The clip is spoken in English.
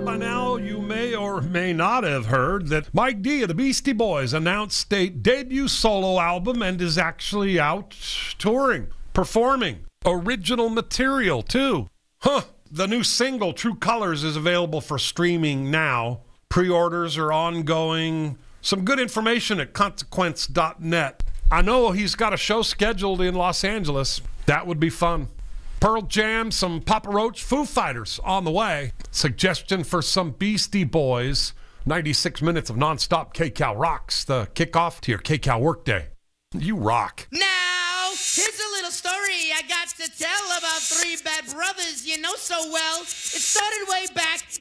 by now you may or may not have heard that Mike D of the Beastie Boys announced a debut solo album and is actually out touring, performing. Original material, too. The new single, True Colors, is available for streaming now. Pre-orders are ongoing. Some good information at consequence.net. I know he's got a show scheduled in Los Angeles. That would be fun. Pearl Jam, some Papa Roach, Foo Fighters on the way. Suggestion for some Beastie Boys. 96 minutes of nonstop KCal rocks. The kickoff to your KCal workday. You rock. Now, here's a little story I got to tell about three bad brothers you know so well. It started way back